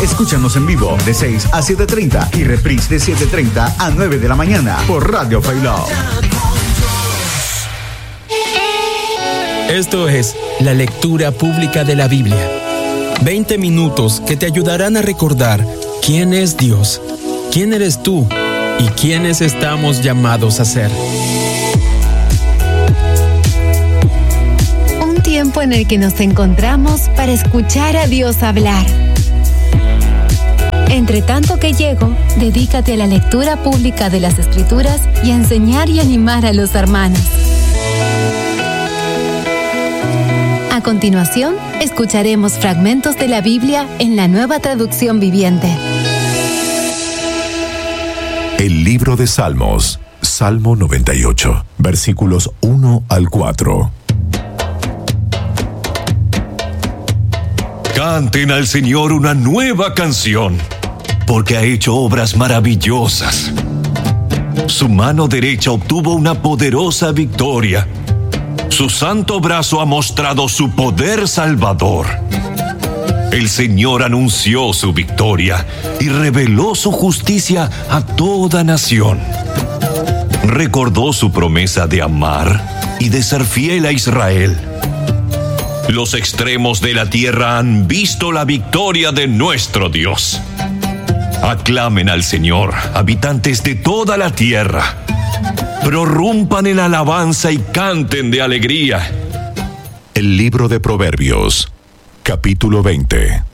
Escúchanos en vivo de 6 a 7:30 y reprise de 7:30 a 9 de la mañana por Radio Failó. Esto es la lectura pública de la Biblia. 20 minutos que te ayudarán a recordar quién es Dios, quién eres tú y quiénes estamos llamados a ser. Un tiempo en el que nos encontramos para escuchar a Dios hablar. Entre tanto que llego, dedícate a la lectura pública de las Escrituras y a enseñar y animar a los hermanos. A continuación, escucharemos fragmentos de la Biblia en la Nueva Traducción Viviente. El libro de Salmos, Salmo 98, versículos 1 al 4. Canten al Señor una nueva canción, porque ha hecho obras maravillosas. Su mano derecha obtuvo una poderosa victoria. Su santo brazo ha mostrado su poder salvador. El Señor anunció su victoria y reveló su justicia a toda nación. Recordó su promesa de amar y de ser fiel a Israel. Los extremos de la tierra han visto la victoria de nuestro Dios. Aclamen al Señor, habitantes de toda la tierra. Prorrumpan en alabanza y canten de alegría. El libro de Proverbios, capítulo 20.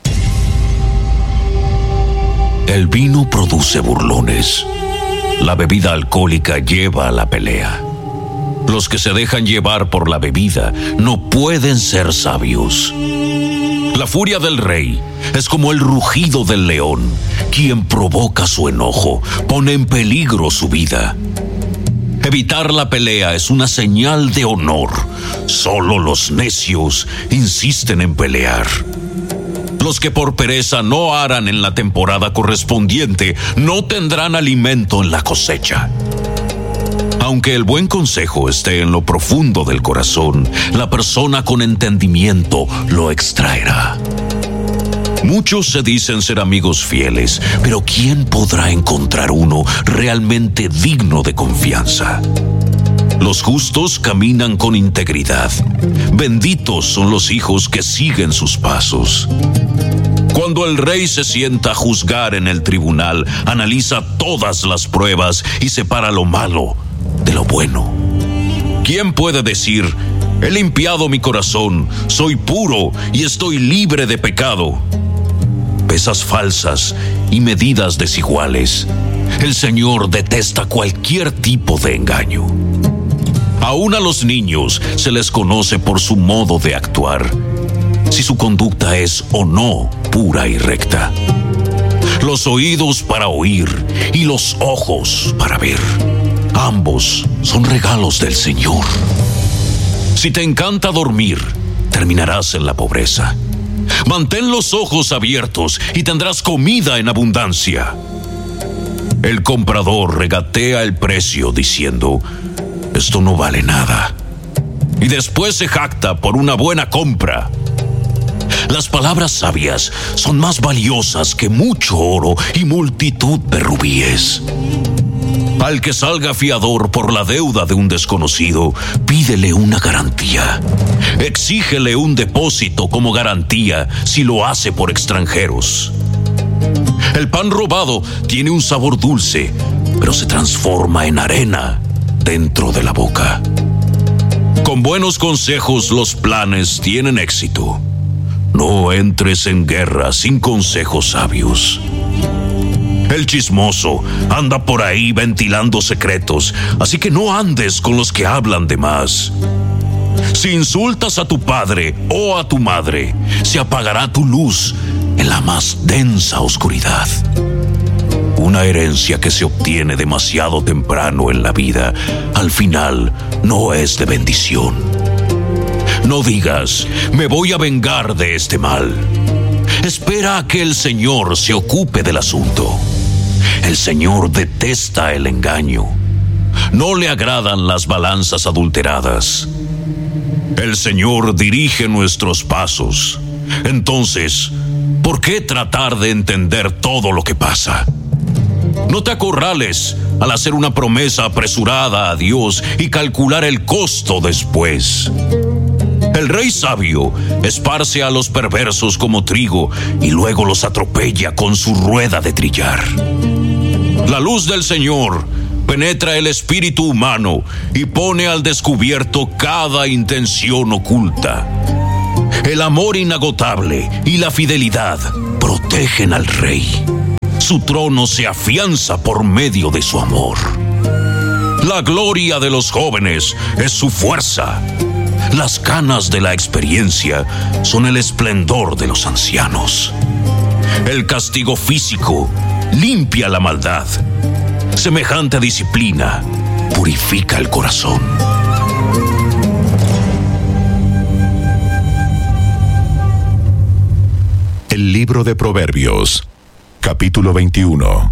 El vino produce burlones. La bebida alcohólica lleva a la pelea. Los que se dejan llevar por la bebida no pueden ser sabios. La furia del rey es como el rugido del león. Quien provoca su enojo pone en peligro su vida. Evitar la pelea es una señal de honor. Solo los necios insisten en pelear. Los que por pereza no aran en la temporada correspondiente no tendrán alimento en la cosecha. Aunque el buen consejo esté en lo profundo del corazón, la persona con entendimiento lo extraerá. Muchos se dicen ser amigos fieles, pero ¿quién podrá encontrar uno realmente digno de confianza? Los justos caminan con integridad. Benditos son los hijos que siguen sus pasos. Cuando el rey se sienta a juzgar en el tribunal, analiza todas las pruebas y separa lo malo de lo bueno. ¿Quién puede decir: he limpiado mi corazón, soy puro y estoy libre de pecado? Pesas falsas y medidas desiguales. El Señor detesta cualquier tipo de engaño. Aún a los niños se les conoce por su modo de actuar, si su conducta es o no pura y recta. Los oídos para oír y los ojos para ver. Ambos son regalos del Señor. Si te encanta dormir, terminarás en la pobreza. Mantén los ojos abiertos y tendrás comida en abundancia. El comprador regatea el precio diciendo: esto no vale nada. Y después se jacta por una buena compra. Las palabras sabias son más valiosas que mucho oro y multitud de rubíes. Al que salga fiador por la deuda de un desconocido, pídele una garantía. Exígele un depósito como garantía si lo hace por extranjeros. El pan robado tiene un sabor dulce, pero se transforma en arena dentro de la boca. Con buenos consejos los planes tienen éxito. No entres en guerra sin consejos sabios. El chismoso anda por ahí ventilando secretos, así que no andes con los que hablan de más. Si insultas a tu padre o a tu madre, se apagará tu luz en la más densa oscuridad. Una herencia que se obtiene demasiado temprano en la vida, al final no es de bendición. No digas: me voy a vengar de este mal. Espera a que el Señor se ocupe del asunto. El Señor detesta el engaño. No le agradan las balanzas adulteradas. El Señor dirige nuestros pasos. Entonces, ¿Por qué tratar de entender todo lo que pasa? No te acorrales al hacer una promesa apresurada a Dios y calcular el costo después. El rey sabio esparce a los perversos como trigo y luego los atropella con su rueda de trillar. La luz del Señor penetra el espíritu humano y pone al descubierto cada intención oculta. El amor inagotable y la fidelidad protegen al rey. Su trono se afianza por medio de su amor. La gloria de los jóvenes es su fuerza. Las canas de la experiencia son el esplendor de los ancianos. El castigo físico limpia la maldad. Semejante disciplina purifica el corazón. El libro de Proverbios, capítulo 21.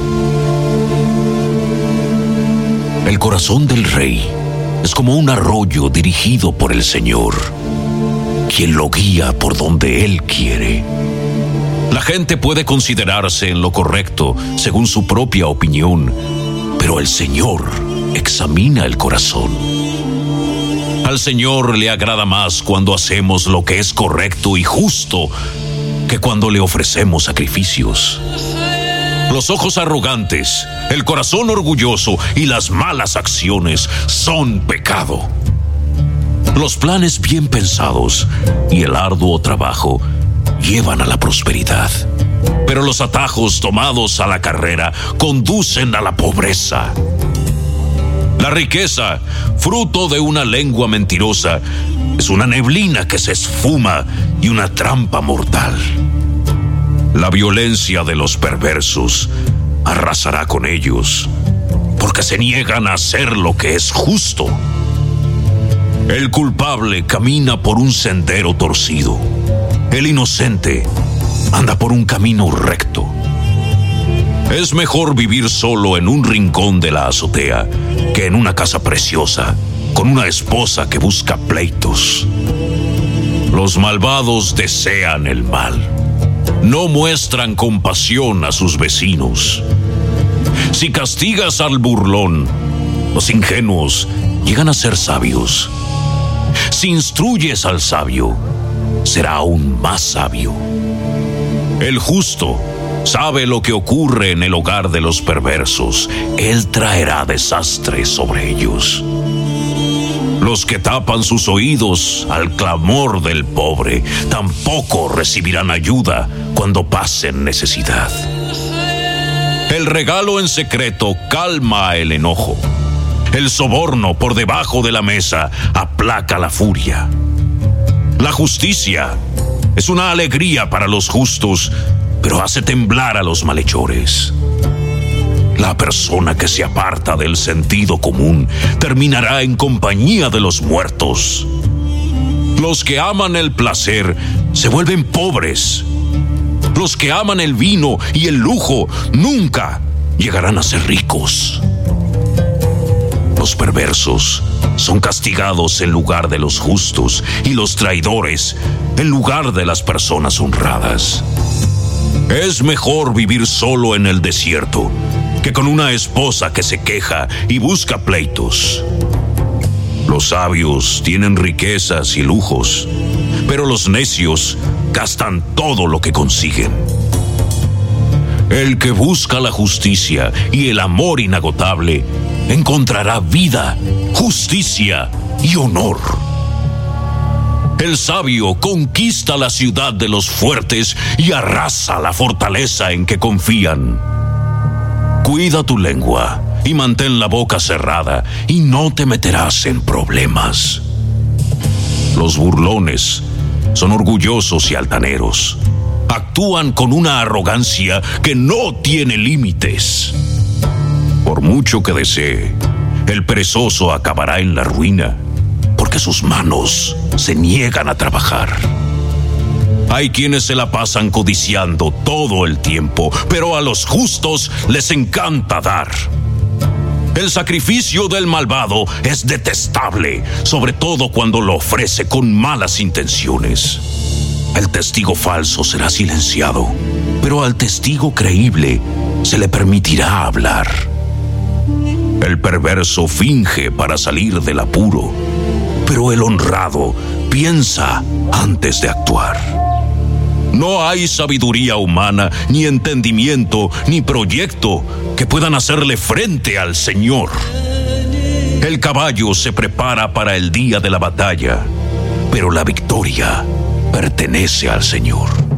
El corazón del rey es como un arroyo dirigido por el Señor, quien lo guía por donde Él quiere. La gente puede considerarse en lo correcto según su propia opinión, pero el Señor examina el corazón. Al Señor le agrada más cuando hacemos lo que es correcto y justo que cuando le ofrecemos sacrificios. Los ojos arrogantes, el corazón orgulloso y las malas acciones son pecado. Los planes bien pensados y el arduo trabajo llevan a la prosperidad, pero los atajos tomados a la carrera conducen a la pobreza. La riqueza, fruto de una lengua mentirosa, es una neblina que se esfuma y una trampa mortal. La violencia de los perversos arrasará con ellos, porque se niegan a hacer lo que es justo. El culpable camina por un sendero torcido. El inocente anda por un camino recto. Es mejor vivir solo en un rincón de la azotea que en una casa preciosa con una esposa que busca pleitos. Los malvados desean el mal. No muestran compasión a sus vecinos. Si castigas al burlón, los ingenuos llegan a ser sabios. Si instruyes al sabio, será aún más sabio. El justo sabe lo que ocurre en el hogar de los perversos. Él traerá desastre sobre ellos. Los que tapan sus oídos al clamor del pobre tampoco recibirán ayuda cuando pasen necesidad. El regalo en secreto calma el enojo. El soborno por debajo de la mesa aplaca la furia. La justicia es una alegría para los justos, pero hace temblar a los malhechores. La persona que se aparta del sentido común terminará en compañía de los muertos. Los que aman el placer se vuelven pobres. Los que aman el vino y el lujo nunca llegarán a ser ricos. Los perversos son castigados en lugar de los justos y los traidores en lugar de las personas honradas. Es mejor vivir solo en el desierto que con una esposa que se queja y busca pleitos. Los sabios tienen riquezas y lujos, pero los necios gastan todo lo que consiguen. El que busca la justicia y el amor inagotable encontrará vida, justicia y honor. El sabio conquista la ciudad de los fuertes y arrasa la fortaleza en que confían. Cuida tu lengua y mantén la boca cerrada y no te meterás en problemas. Los burlones son orgullosos y altaneros. Actúan con una arrogancia que no tiene límites. Por mucho que desee, el perezoso acabará en la ruina, porque sus manos se niegan a trabajar. Hay quienes se la pasan codiciando todo el tiempo, pero a los justos les encanta dar. El sacrificio del malvado es detestable, sobre todo cuando lo ofrece con malas intenciones. El testigo falso será silenciado, pero al testigo creíble se le permitirá hablar. El perverso finge para salir del apuro, pero el honrado piensa antes de actuar. No hay sabiduría humana, ni entendimiento, ni proyecto que puedan hacerle frente al Señor. El caballo se prepara para el día de la batalla, pero la victoria pertenece al Señor.